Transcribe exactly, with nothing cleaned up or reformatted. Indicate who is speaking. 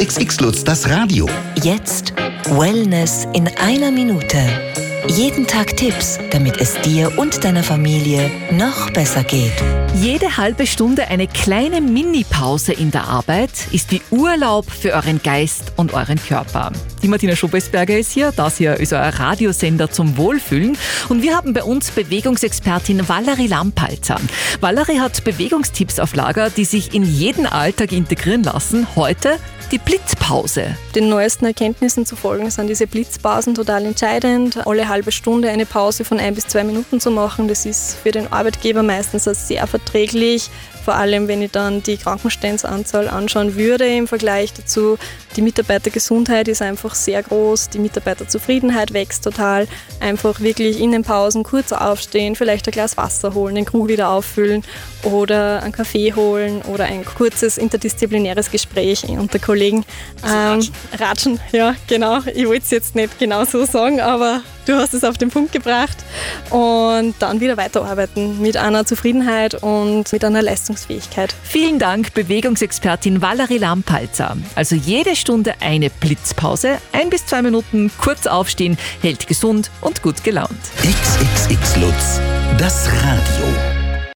Speaker 1: X X Lutz, das Radio.
Speaker 2: Jetzt Wellness in einer Minute. Jeden Tag Tipps, damit es dir und deiner Familie noch besser geht.
Speaker 3: Jede halbe Stunde eine kleine Mini-Pause in der Arbeit ist wie Urlaub für euren Geist und euren Körper. Die Martina Schobesberger ist hier, das hier ist euer Radiosender zum Wohlfühlen. Und wir haben bei uns Bewegungsexpertin Valerie Lampalzer. Valerie hat Bewegungstipps auf Lager, die sich in jeden Alltag integrieren lassen. Heute die Blitzpause.
Speaker 4: Den neuesten Erkenntnissen zu folgen sind diese Blitzpausen total entscheidend. Alle halbe Stunde eine Pause von ein bis zwei Minuten zu machen, das ist für den Arbeitgeber meistens sehr verträglich. Vor allem, wenn ich dann die Krankenstandsanzahl anschauen würde im Vergleich dazu. Die Mitarbeitergesundheit ist einfach sehr groß, die Mitarbeiterzufriedenheit wächst total. Einfach wirklich in den Pausen kurz aufstehen, vielleicht ein Glas Wasser holen, den Krug wieder auffüllen oder einen Kaffee holen oder ein kurzes interdisziplinäres Gespräch unter Kollegen.
Speaker 3: Also
Speaker 4: ähm,
Speaker 3: ratschen.
Speaker 4: ratschen, ja genau. Ich wollte es jetzt nicht genau so sagen, aber du hast es auf den Punkt gebracht. Und dann wieder weiterarbeiten mit einer Zufriedenheit und mit einer Leistungsfähigkeit.
Speaker 3: Vielen Dank, Bewegungsexpertin Valerie Lampalzer. Also jede Stunde eine Blitzpause, ein bis zwei Minuten kurz aufstehen, hält gesund und gut gelaunt.
Speaker 1: X X X Lutz, das Radio.